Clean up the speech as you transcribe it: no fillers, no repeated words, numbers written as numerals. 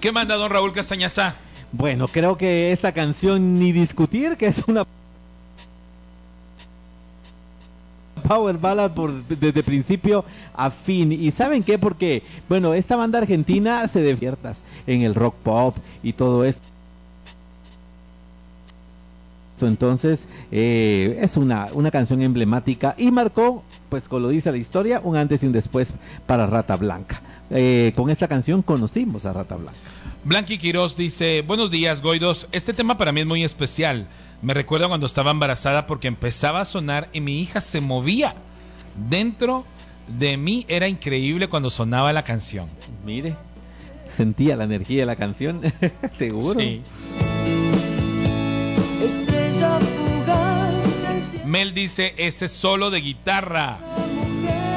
¿Qué manda don Raúl Castañazá? Bueno, creo que esta canción ni discutir que es una power ballad desde principio a fin. ¿Y saben qué? Porque, bueno, esta banda argentina se despiertas en el rock pop y todo esto. Entonces, es una canción emblemática y marcó, pues como lo dice la historia, un antes y un después para Rata Blanca. Con esta canción conocimos a Rata Blanca. Blanqui Quiroz dice: buenos días, Goidos. Este tema para mí es muy especial. Me recuerda cuando estaba embarazada porque empezaba a sonar y mi hija se movía. Dentro de mí era increíble cuando sonaba la canción. Mire, sentía la energía de la canción, seguro. Sí. Mel dice: ese solo de guitarra.